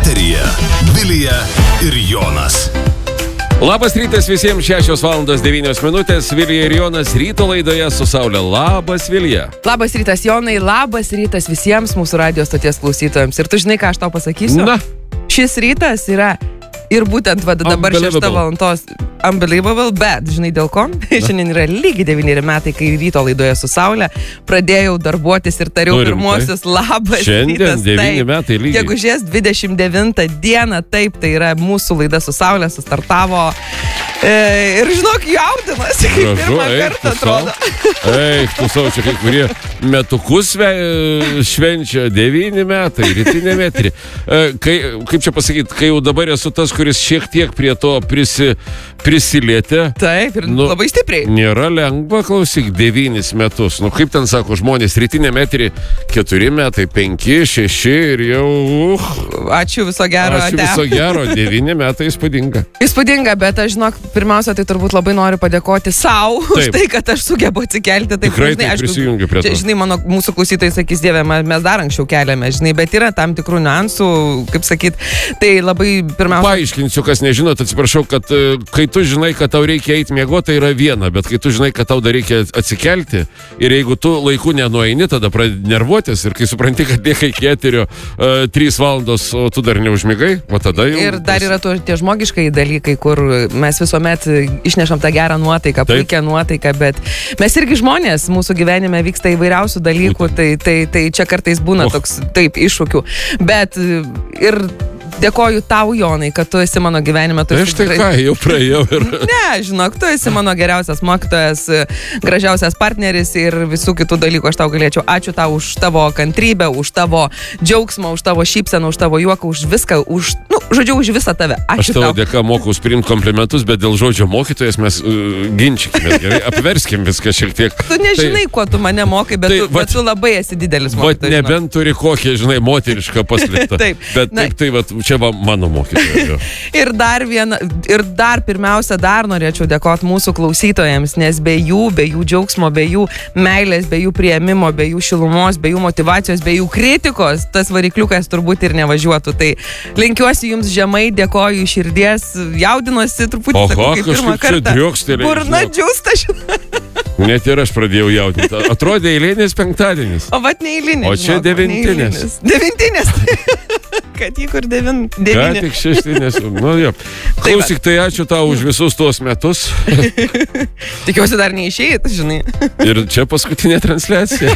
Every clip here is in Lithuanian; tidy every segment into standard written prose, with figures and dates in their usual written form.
Eteryje Vilija ir Jonas. Labas rytas visiems, 6:09. Vilija ir Jonas ryto laidoje su Saulė. Labas, Vilija. Labas rytas, Jonai, labas rytas visiems mūsų radio stoties klausytojams. Ir tu žinai, ką aš tau pasakysiu? Na. Šis rytas yra ir būtent dabar 6 valandos unbelievable, bet žinai dėl ko? Šiandien yra lygiai 9 metai, kai ryto laidoje su Saulė pradėjau darbuotis ir tariau pirmosius labas šiandien rytas. Šiandien 9 metai lygiai. Gegužės 29 dieną, taip, tai yra mūsų laida su Saulė, sustartavo. Ir žinok, jaudinasi, kaip pirmą kartą atrodo. Eik, tu savo čia kai kurie metukus švenčia 9 metai, rytinė metri. Kaip čia pasakyti, kai jau dabar esu tas, kuris šiek tiek prie to prisilietė. Taip, ir labai stipriai. Nėra lengva, klausyk, 9 metus. Nu, kaip ten sako žmonės, rytinė metri 4 metai, 5, 6 ir jau... Ačiū, viso gero. Ačiū, viso gero, 9 metai įspūdinga. Įspūdinga, bet aš, žinok, pirmiausia, tai turbūt labai noriu padėkoti sau už tai, kad aš sugebu atsikelti. Taip, tikrai žinai, tai prisijungiu prie to. Žinai, mūsų klausytojai sakys, Dieve, mes dar anksčiau keliame, žinai, bet yra tam tikrų niuansų, kaip sakyt, tai labai pirmiausia... Paaiškinsiu, kas nežinot, atsiprašau, kad kai tu žinai, kad tau reikia eiti miegoti, tai yra viena, bet kai tu žinai, kad tau dar reikia atsikelti ir jeigu tu laiku nenueini, tada pradedi nervuotis ir kai supranti, kad lieka iki eterio 3 valandos, o tu dar neužmigai, o tada jau... Ir dar yra tie žmogiškai dalykai, kur mes visuomet išnešam tą gerą nuotaiką, puikią nuotaiką, bet mes irgi žmonės, mūsų gyvenime vyksta įvairiausių dalykų, tai čia kartais būna toks, taip, iššūkių, bet ir dėkoju tau, Jonai, kad tu esi mano gyvenime. Aš tai ką, jau praėjau ir... Ne, žinok, tu esi mano geriausias mokytojas, gražiausias partneris ir visų kitų dalykų aš tau galėčiau. Ačiū tau už tavo kantrybę, už tavo džiaugsmą, už tavo šypseną, už tavo juoką, už viską, žodžiu, už visą tave. Ačiū tau. Aš tavo dėka moku priimti komplimentus, bet dėl žodžio mokytojas mes ginčykime. Gerai, apverskim viską šiek tiek. Tu nežinai, kuo tu mane mokai, bet tu labai esi didelis mokytojas. Nebent turi kokią, žinai, moterišką paslėptą. Bet čia va mano mokytoja. Ir dar pirmiausia, norėčiau dėkoti mūsų klausytojams, nes be jų džiaugsmo, be jų meilės, be jų priėmimo, be jų šilumos, be jų motyvacijos, be jų kritikos, tas varikliukas turbūt ir nevažiuotų. Tai linkiuosi jums žemai, dėkoju iš širdies, jaudinuosi truputį, kaip pirmą kartą. Burna džiūsta, žinai. Net ir aš pradėjau jaudinti. Atrodė eilinis penktadienis. O vat neeilinis. O čia devintinės. Devintinės. Kad jį kur 9. Ką tik 6. Nu jo. Klausyk, tai ačiū tau už visus tuos metus. Tikiuosi dar neišėjai, žinai. Ir čia paskutinė transliacija.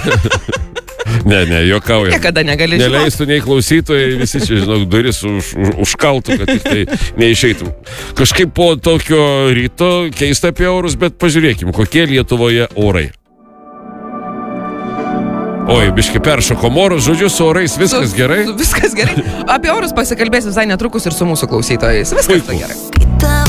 Ne, juokauju. Niekada negali žinoti. Neleistų nei klausytojai, visi čia, žinok, duris užkaltų, kad tik tai neišeitum. Kažkaip po tokio ryto keista apie orus, bet pažiūrėkim, kokie Lietuvoje orai. Oi, biški peršoko orus, žodžiu, su orais viskas gerai? Viskas gerai. Apie orus pasikalbės visai netrukus ir su mūsų klausytojais. Viskas gerai.